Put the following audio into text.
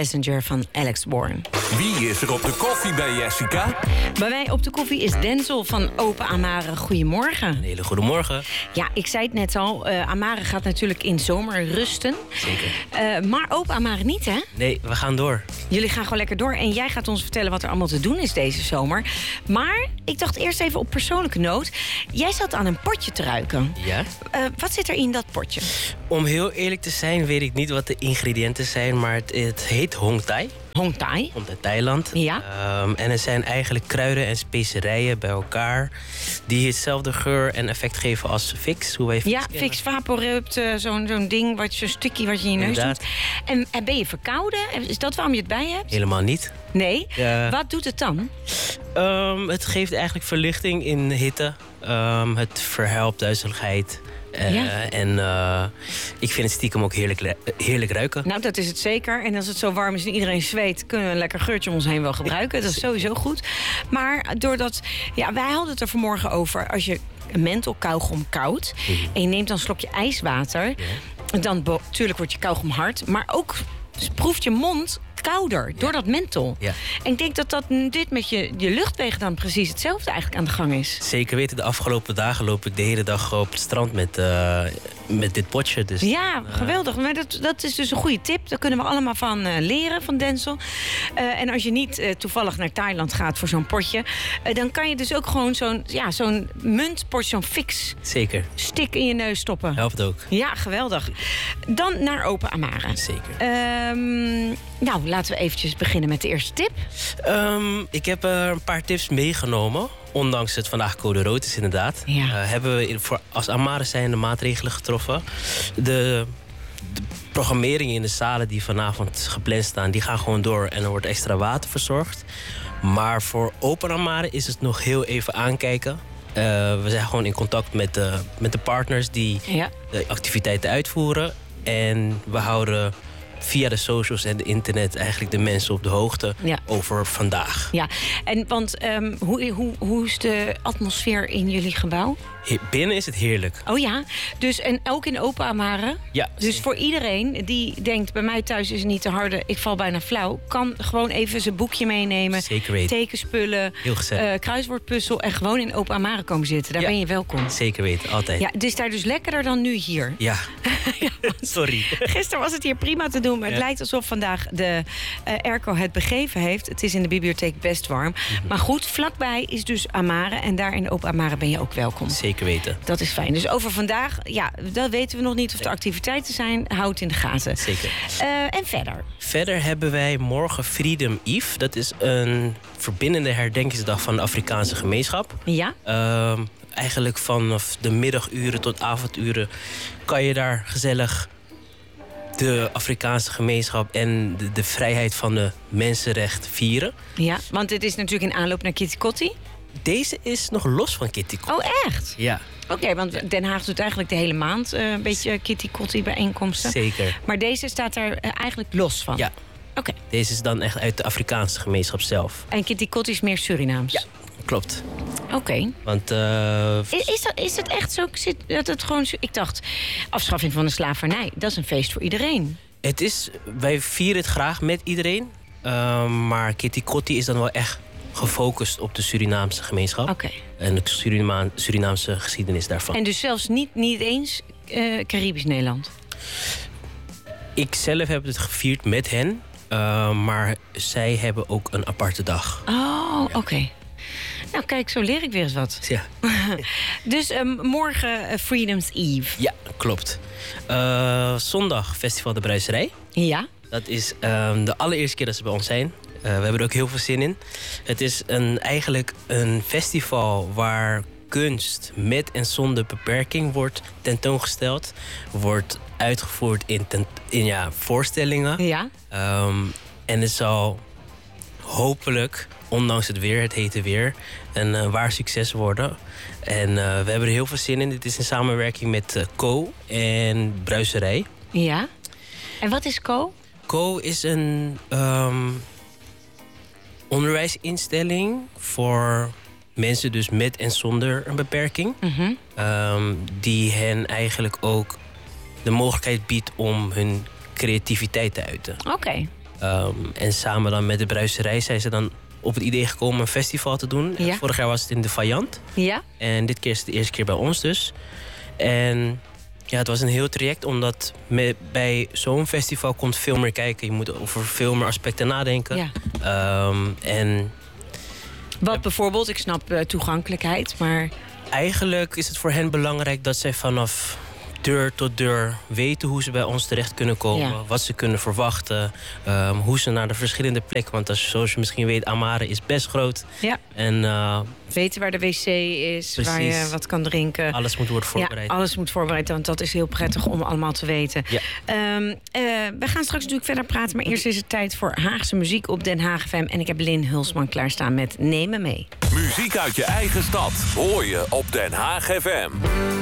Passenger van Alex Warren. Wie is er op de koffie bij Jessica? Bij mij op de koffie is Denzel van Opa Amare. Goedemorgen. Een hele goede morgen. Ja, ik zei het net al. Amare gaat natuurlijk in zomer rusten. Zeker. Maar Opa Amare niet, hè? Nee, we gaan door. Jullie gaan gewoon lekker door. En jij gaat ons vertellen wat er allemaal te doen is deze zomer. Maar ik dacht eerst even op persoonlijke noot. Jij zat aan een potje te ruiken. Ja? Wat zit er in dat potje? Om heel eerlijk te zijn weet ik niet wat de ingrediënten zijn, maar het heet Hong Thai. Hong Thai. Komt uit Thailand. Ja. En het zijn eigenlijk kruiden en specerijen bij elkaar die hetzelfde geur en effect geven als Vicks. Hoe wij Vicks kennen. Vicks Vaporub, zo'n ding, zo'n stukje wat je in je neus doet. En ben je verkouden? Is dat waarom je het bij hebt? Helemaal niet. Nee? Ja. Wat doet het dan? Het geeft eigenlijk verlichting in hitte. Het verhelpt duizeligheid. En ik vind het stiekem ook heerlijk ruiken. Nou, dat is het zeker. En als het zo warm is en iedereen zweet, kunnen we een lekker geurtje om ons heen wel gebruiken. Dat is sowieso goed. Maar doordat... Ja, wij hadden het er vanmorgen over. Als je een menthol kauwgom koudt en je neemt dan een slokje ijswater, dan natuurlijk wordt je kauwgom hard. Maar ook proeft je mond kouder door dat menthol. Ja. En ik denk dat dit met je luchtwegen dan precies hetzelfde eigenlijk aan de gang is. Zeker weten, de afgelopen dagen loop ik de hele dag op het strand met dit potje. Dus, ja, geweldig. Maar dat is dus een goede tip. Daar kunnen we allemaal van leren, van Denzel. En als je niet toevallig naar Thailand gaat voor zo'n potje, dan kan je dus ook gewoon zo'n muntpotje, zo'n Vicks zeker stick in je neus stoppen. Helpt ook. Ja, geweldig. Dan naar Opa Amare. Zeker. Nou, laten we eventjes beginnen met de eerste tip. Ik heb een paar tips meegenomen. Ondanks het vandaag code rood is inderdaad. Ja. Hebben we als Amare zijnde maatregelen getroffen. De programmeringen in de zalen die vanavond gepland staan, die gaan gewoon door. En er wordt extra water verzorgd. Maar voor Open Amare is het nog heel even aankijken. We zijn gewoon in contact met de partners die de activiteiten uitvoeren. En we houden via de socials en de internet eigenlijk de mensen op de hoogte over vandaag. Ja, en want hoe is de atmosfeer in jullie gebouw? Binnen is het heerlijk. Oh ja, dus en ook in Opa Amare? Ja. Dus voor iedereen die denkt, bij mij thuis is het niet te harde, ik val bijna flauw, kan gewoon even zijn boekje meenemen. Zeker weten. Tekenspullen, heel gezellig. Kruiswoordpuzzel en gewoon in Opa Amare komen zitten. Daar ben je welkom. Zeker weten, altijd. Ja, het is daar dus lekkerder dan nu hier. Ja. Sorry. Gisteren was het hier prima te doen, maar het lijkt alsof vandaag de airco het begeven heeft. Het is in de bibliotheek best warm. Maar goed, vlakbij is dus Amare en daar in Opa Amare ben je ook welkom. Zeker weten. Dat is fijn. Dus over vandaag, dat weten we nog niet of er activiteiten zijn. Houd in de gaten. Zeker. En verder? Verder hebben wij morgen Freedom Eve. Dat is een verbindende herdenkingsdag van de Afrikaanse gemeenschap. Ja. Eigenlijk vanaf de middaguren tot avonduren kan je daar gezellig de Afrikaanse gemeenschap en de vrijheid van de mensenrecht vieren. Ja, want het is natuurlijk in aanloop naar Kitty Kotti. Deze is nog los van Kitty Kotti. Oh, echt? Ja. Oké, want Den Haag doet eigenlijk de hele maand een beetje Kitty Kotti bijeenkomsten. Zeker. Maar deze staat daar eigenlijk los van? Ja. Oké. Deze is dan echt uit de Afrikaanse gemeenschap zelf. En Kitty Kotti is meer Surinaams? Ja, klopt. Oké. Want is het echt zo? Dat het gewoon, ik dacht, afschaffing van de slavernij, dat is een feest voor iedereen. Wij vieren het graag met iedereen. Maar Kitty Kotti is dan wel echt gefocust op de Surinaamse gemeenschap. Okay. En de Surinaamse geschiedenis daarvan. En dus zelfs niet eens Caribisch Nederland? Ik zelf heb het gevierd met hen. Maar zij hebben ook een aparte dag. Oh, ja. Oké. Nou kijk, zo leer ik weer eens wat. Ja. Dus morgen Freedom's Eve. Ja, klopt. Zondag Festival de Bruiserij. Ja. Dat is de allereerste keer dat ze bij ons zijn. We hebben er ook heel veel zin in. Het is eigenlijk een festival waar kunst met en zonder beperking wordt tentoongesteld. Wordt uitgevoerd in voorstellingen. Ja. En het zal hopelijk, ondanks het hete weer, een waar succes worden. En we hebben er heel veel zin in. Dit is in samenwerking met Co en Bruiserij. Ja. En wat is Co? Co is een onderwijsinstelling voor mensen dus met en zonder een beperking. Mm-hmm. Die hen eigenlijk ook de mogelijkheid biedt om hun creativiteit te uiten. Oké. En samen dan met de Bruiserij zijn ze dan op het idee gekomen een festival te doen. Ja. Vorig jaar was het in de Vajant. Ja? En dit keer is het de eerste keer bij ons dus. En ja, het was een heel traject, omdat bij zo'n festival komt veel meer kijken. Je moet over veel meer aspecten nadenken. Ja. En Wat bijvoorbeeld, ik snap toegankelijkheid, maar... eigenlijk is het voor hen belangrijk dat zij vanaf deur tot deur weten hoe ze bij ons terecht kunnen komen. Ja. Wat ze kunnen verwachten. Hoe ze naar de verschillende plekken. Want zoals je misschien weet, Amare is best groot. Ja. En weten waar de wc is, Precies. waar je wat kan drinken. alles moet worden voorbereid. Ja, alles moet voorbereid, want dat is heel prettig om allemaal te weten. Ja. We gaan straks natuurlijk verder praten, maar eerst is het tijd voor Haagse muziek op Den Haag FM. En ik heb Lynn Hulsman klaarstaan met Neem me mee. Muziek uit je eigen stad hoor je op Den Haag FM.